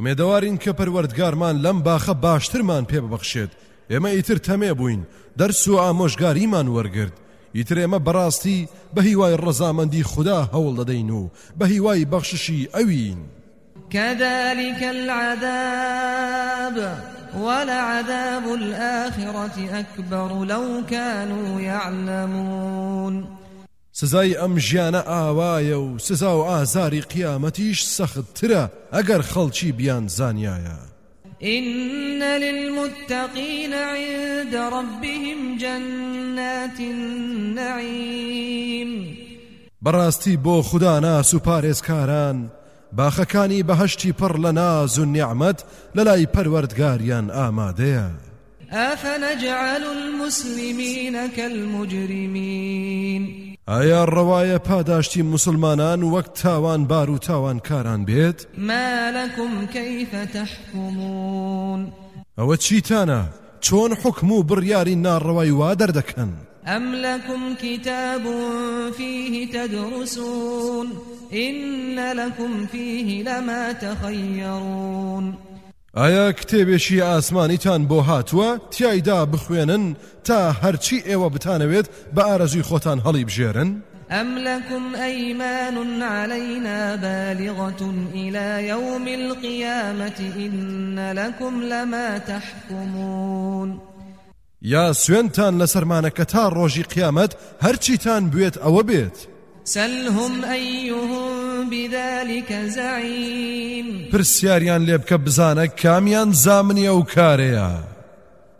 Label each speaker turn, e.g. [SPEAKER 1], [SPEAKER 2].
[SPEAKER 1] ومێدەوارین کە پەروەردگارمان لەم باخە باشترمان پێ ببەخشێت. ئێمە ئیتر تەمێ بووین، دەرس و ئامۆژگاریمان وەرگرت. ئیتر ئێمە بەڕاستی بە هیوای ڕەزامەندی خوددا هەوڵ دەدەین و بە هیوای بەخششی ئەوین.
[SPEAKER 2] كذلك العذاب ولعذاب الآخرة أكبر لو كانوا يعلمون.
[SPEAKER 1] سزای ئەم ژیانە ئاوایە و سزا و ئازاری قیامەتیش سەختترە ئەگەر خەڵکی بیان زانیایە.
[SPEAKER 2] إن للمتقين عند ربهم جنات النعيم.
[SPEAKER 1] بەڕاستی بۆ خوداناس و پارێزکاران باخەکانی بەهەشتی پڕ لە ناز و نیعمەت لەلای پەروەردگاریان ئامادەیە.
[SPEAKER 2] أفنجعل المسلمين كالمجرمين.
[SPEAKER 1] ئایا ڕەوایە پاداشتی مسلمانان وەک تاوان بار و تاوانکاران بێت؟
[SPEAKER 2] ما لكم كيف تحكمون.
[SPEAKER 1] ئەوە چیتانە؟ چۆن حکم و بڕیاری ناڕەوای وا دەردەکەن؟
[SPEAKER 2] أم لكم كتاب فيه تدرسون إن لكم فيه لما تخيرون.
[SPEAKER 1] ئایا کتێبێکی ئاسمانیتان بۆ هاتووە تیایدا بخوێنن تا هەرچی ئێوە بتانەوێت بە ئارەزوی خۆتان هەڵی بژێرن؟
[SPEAKER 2] أم لكم أيمان علينا بالغة إلى يوم القيامة إن لكم لما تحكمون.
[SPEAKER 1] یا سوێنتان لەسەرمانە کە تا ڕۆژی قیامەت هەرچیتان بوێت ئەوە بێت.
[SPEAKER 2] سلهم أيهم بذلك زعيم.
[SPEAKER 1] پرسیاریان لێ بکە بزانە کامیان زامنیە و کارەیە.